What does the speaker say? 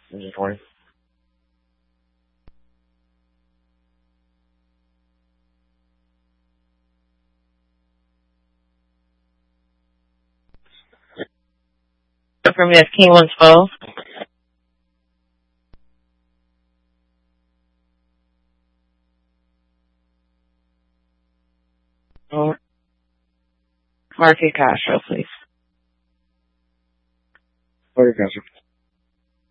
This is 20. From yes, King 112. Market Castro, please. Market Castro.